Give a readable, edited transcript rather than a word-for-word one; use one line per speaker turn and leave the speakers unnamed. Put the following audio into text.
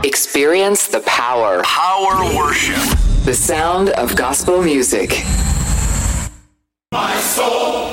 Experience the power.
Power worship.
The sound of gospel music.
My soul